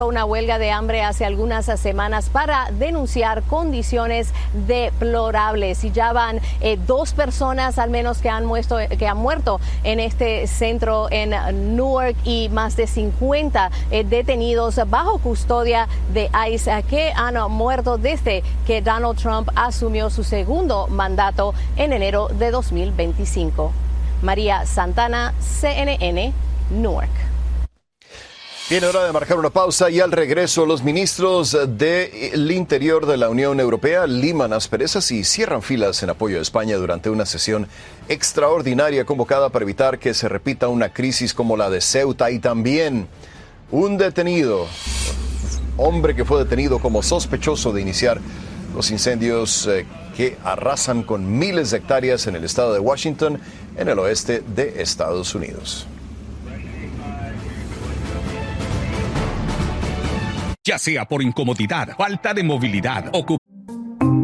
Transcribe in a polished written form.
Una huelga de hambre hace algunas semanas para denunciar condiciones deplorables y ya van 2 personas al menos que han muerto en este centro en Newark y más de 50 detenidos bajo custodia de ICE que han muerto desde que Donald Trump asumió su segundo mandato en enero de 2025. María Santana, CNN, Newark. Viene hora de marcar una pausa y al regreso los ministros del Interior de la Unión Europea liman asperezas y cierran filas en apoyo de España durante una sesión extraordinaria convocada para evitar que se repita una crisis como la de Ceuta y también un detenido, hombre que fue detenido como sospechoso de iniciar los incendios que arrasan con miles de hectáreas en el estado de Washington, en el oeste de Estados Unidos. Ya sea por incomodidad, falta de movilidad,